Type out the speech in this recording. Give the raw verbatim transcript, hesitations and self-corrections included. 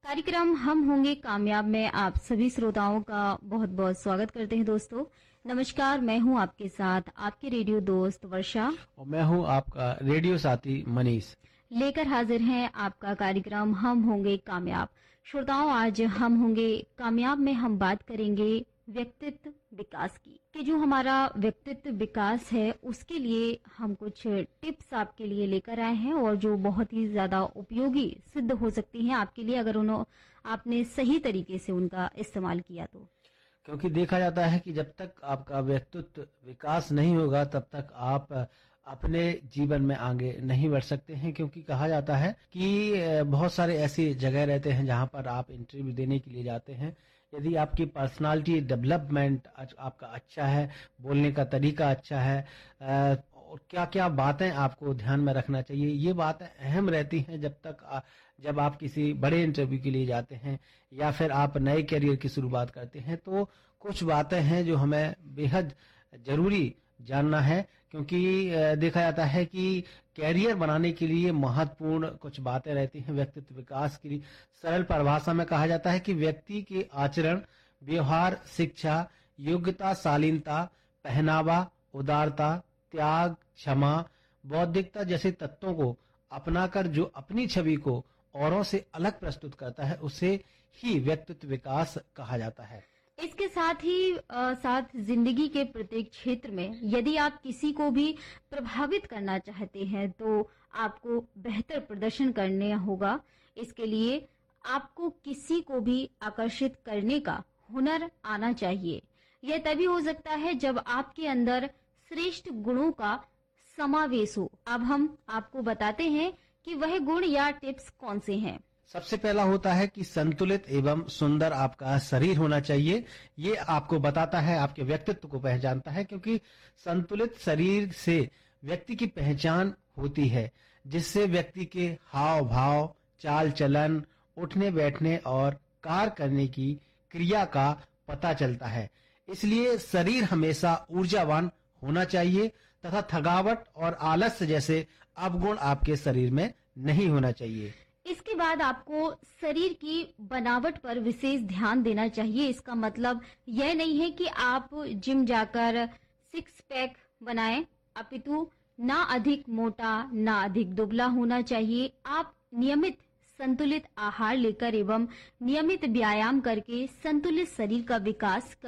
कार्यक्रम हम होंगे कामयाब में आप सभी श्रोताओं का बहुत बहुत स्वागत करते हैं। दोस्तों नमस्कार, मैं हूं आपके साथ आपके रेडियो दोस्त वर्षा और मैं हूं आपका रेडियो साथी मनीष। लेकर हाजिर हैं आपका कार्यक्रम हम होंगे कामयाब। श्रोताओं, आज हम होंगे कामयाब में हम बात करेंगे व्यक्तित्व विकास की कि जो हमारा व्यक्तित्व विकास है उसके लिए हम कुछ टिप्स आपके लिए लेकर आए हैं और जो बहुत ही ज्यादा उपयोगी सिद्ध हो सकती हैं आपके लिए अगर उन्होंने आपने सही तरीके से उनका इस्तेमाल किया तो। क्योंकि देखा जाता है कि जब तक आपका व्यक्तित्व विकास नहीं होगा तब तक आप अपने जीवन में आगे नहीं बढ़ सकते हैं। क्योंकि कहा जाता है कि बहुत सारे ऐसी जगह रहते हैं जहां पर आप इंटरव्यू देने के लिए जाते हैं। यदि आपकी पर्सनालिटी डेवलपमेंट आपका अच्छा है, बोलने का तरीका अच्छा है और क्या क्या बातें आपको ध्यान में रखना चाहिए, ये बातें अहम रहती हैं जब तक आ, जब आप किसी बड़े इंटरव्यू के लिए जाते हैं या फिर आप नए करियर की शुरुआत करते हैं। तो कुछ बातें हैं जो हमें बेहद जरूरी जानना है। क्योंकि देखा जाता है कि कैरियर बनाने के लिए महत्वपूर्ण कुछ बातें रहती हैं व्यक्तित्व विकास के लिए। सरल परिभाषा में कहा जाता है कि व्यक्ति के आचरण, व्यवहार, शिक्षा, योग्यता, शालीनता, पहनावा, उदारता, त्याग, क्षमा, बौद्धिकता जैसे तत्वों को अपनाकर जो अपनी छवि को औरों से अलग प्रस्तुत करता है उसे ही व्यक्तित्व विकास कहा जाता है। इसके साथ ही आ, साथ जिंदगी के प्रत्येक क्षेत्र में यदि आप किसी को भी प्रभावित करना चाहते हैं तो आपको बेहतर प्रदर्शन करना होगा। इसके लिए आपको किसी को भी आकर्षित करने का हुनर आना चाहिए। यह तभी हो सकता है जब आपके अंदर श्रेष्ठ गुणों का समावेश हो। अब हम आपको बताते हैं कि वह गुण या टिप्स कौन से हैं। सबसे पहला होता है कि संतुलित एवं सुंदर आपका शरीर होना चाहिए। ये आपको बताता है, आपके व्यक्तित्व को पहचानता है। क्योंकि संतुलित शरीर से व्यक्ति की पहचान होती है, जिससे व्यक्ति के हाव भाव, चाल चलन, उठने बैठने और कार्य करने की क्रिया का पता चलता है। इसलिए शरीर हमेशा ऊर्जावान होना चाहिए तथा थकावट और आलस्य जैसे अवगुण आपके शरीर में नहीं होना चाहिए। इसके बाद आपको शरीर की बनावट पर विशेष ध्यान देना चाहिए। इसका मतलब यह नहीं है कि आप जिम जाकर सिक्स पैक बनाएं, अपितु ना अधिक मोटा ना अधिक दुबला होना चाहिए। आप नियमित संतुलित आहार लेकर एवं नियमित व्यायाम करके संतुलित शरीर का विकास कर